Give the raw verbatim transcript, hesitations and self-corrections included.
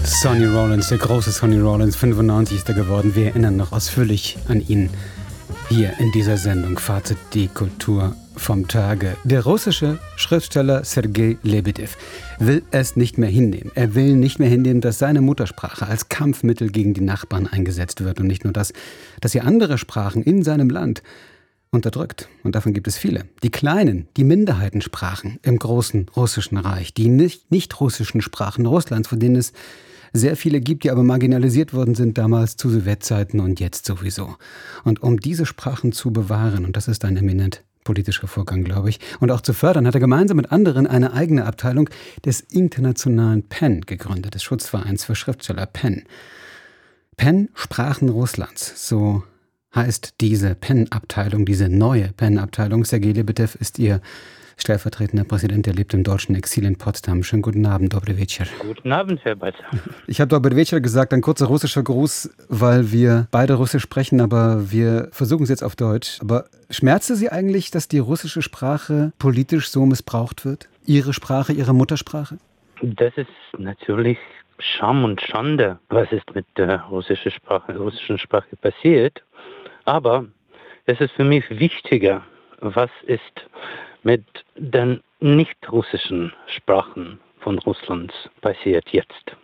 Sonny Rollins, der große Sonny Rollins, fünfundneunzig ist er geworden. Wir erinnern noch ausführlich an ihn hier in dieser Sendung. Fazit, die Kultur vom Tage. Der russische Schriftsteller Sergei Lebedew will es nicht mehr hinnehmen. Er will nicht mehr hinnehmen, dass seine Muttersprache als Kampfmittel gegen die Nachbarn eingesetzt wird. Und nicht nur das, dass sie andere Sprachen in seinem Land unterdrückt. Und davon gibt es viele. Die kleinen, die Minderheitensprachen im großen russischen Reich, die nicht, nicht russischen Sprachen Russlands, von denen es sehr viele gibt, die aber marginalisiert worden sind, damals zu Sowjetzeiten und jetzt sowieso. Und um diese Sprachen zu bewahren, und das ist ein eminent politischer Vorgang, glaube ich, und auch zu fördern, hat er gemeinsam mit anderen eine eigene Abteilung des internationalen PEN gegründet, des Schutzvereins für Schriftsteller PEN. PEN, Sprachen Russlands, so heißt diese PEN-Abteilung, diese neue PEN-Abteilung. Sergei Lebedew ist ihr stellvertretender Präsident, der lebt im deutschen Exil in Potsdam. Schönen guten Abend, Dobry Večer. Guten Abend, Herr Balzer. Ich habe Dobry Večer gesagt, ein kurzer russischer Gruß, weil wir beide Russisch sprechen, aber wir versuchen es jetzt auf Deutsch. Aber schmerzt es Sie eigentlich, dass die russische Sprache politisch so missbraucht wird? Ihre Sprache, Ihre Muttersprache? Das ist natürlich Scham und Schande, was ist mit der russischen Sprache, russischen Sprache passiert. Aber es ist für mich wichtiger, was ist mit den nicht-russischen Sprachen von Russlands passiert jetzt.